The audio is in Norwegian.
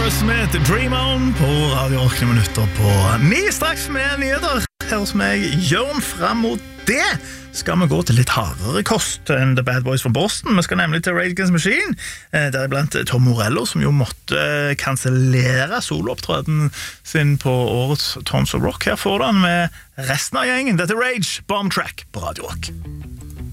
Aerosmith, Dream On på Radio Rock minutter på 9, straks med nyheter. Her hos meg, Jørn, frem mot det skal vi gå til litt hardere kost enn The Bad Boys fra Boston. Vi skal nemlig til Rage Against the Machine, deriblant Tom Morello, som jo måtte kansellere soloopptreden sin på årets Tons of Rock. Her får han med resten av gjengen. Dette er Rage, Bomb Track på Radio Rock.